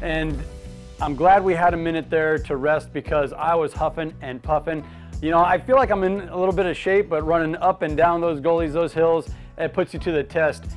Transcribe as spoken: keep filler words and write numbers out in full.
And I'm glad we had a minute there to rest because I was huffing and puffing. You know, I feel like I'm in a little bit of shape, but running up and down those gullies, those hills, it puts you to the test.